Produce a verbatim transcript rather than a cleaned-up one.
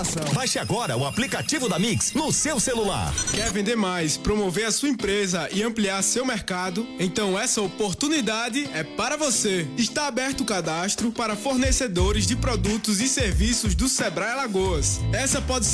Baixe agora o aplicativo da Mix no seu celular. Quer vender mais, promover a sua empresa e ampliar seu mercado? Então essa oportunidade é para você. Está aberto o cadastro para fornecedores de produtos e serviços do Sebrae Alagoas. Essa pode ser